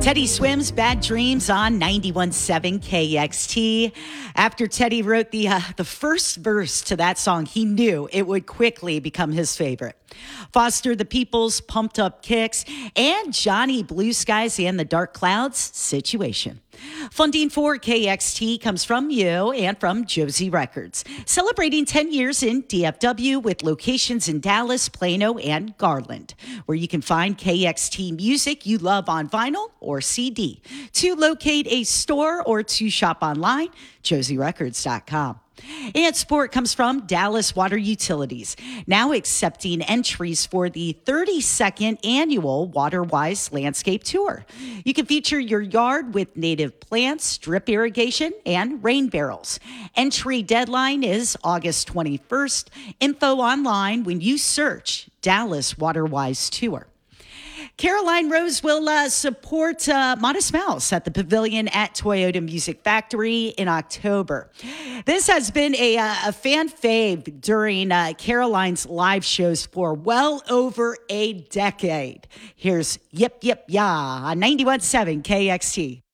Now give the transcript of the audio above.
Teddy Swims Bad Dreams on 91.7 KXT. After Teddy wrote the first verse to that song, he knew it would quickly become his favorite. Foster the People's Pumped Up Kicks and Johnny Blue Skies and the Dark Clouds Situation. Funding for KXT comes from you and from Josie Records, celebrating 10 years in DFW with locations in Dallas, Plano, and Garland, where you can find KXT music you love on vinyl or CD. To locate a store or to shop online, josierecords.com. And support comes from Dallas Water Utilities, now accepting entries for the 32nd annual WaterWise Landscape Tour. You can feature your yard with native plants, drip irrigation, and rain barrels. Entry deadline is August 21st. Info online when you search Dallas WaterWise Tour. Caroline Rose will support Modest Mouse at the Pavilion at Toyota Music Factory in October. This has been a fan fave during Caroline's live shows for well over a decade. Here's Yip Yip Ya on 91.7 KXT.